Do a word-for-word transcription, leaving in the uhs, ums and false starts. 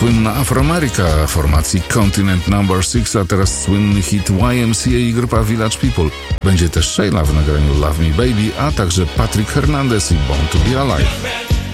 Słynna Afroameryka formacji Continent Number six, a teraz słynny hit Y M C A i grupa Village People. Będzie też Sheila w nagraniu Love Me Baby, a także Patrick Hernandez i Born to Be Alive.